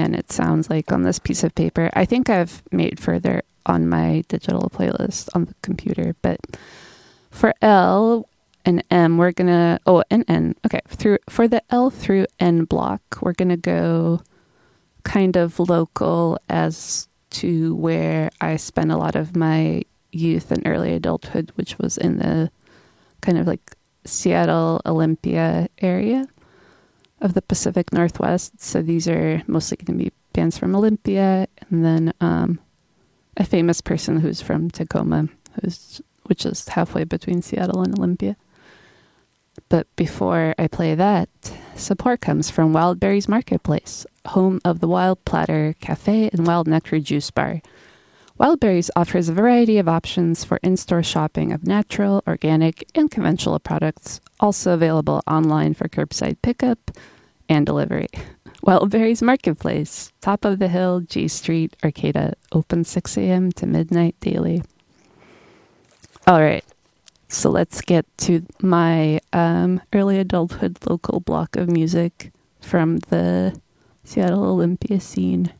and it sounds like on this piece of paper. I think I've made further on my digital playlist on the computer, but for L and M, we're gonna, and N. Okay, for the L through N block, we're gonna go kind of local as to where I spent a lot of my youth and early adulthood, which was in the kind of like Seattle, Olympia area of the Pacific Northwest. So these are mostly going to be bands from Olympia, and then a famous person who's from Tacoma, which is halfway between Seattle and Olympia. But before I play that, support comes from Wildberries Marketplace, home of the Wild Platter Cafe and Wild Nectar Juice Bar. Wildberries offers a variety of options for in-store shopping of natural, organic, and conventional products, also available online for curbside pickup and delivery. Wildberries Marketplace, top of the hill, G Street, Arcata, open 6 a.m. to midnight daily. All right, so let's get to my early adulthood local block of music from the Seattle Olympia scene.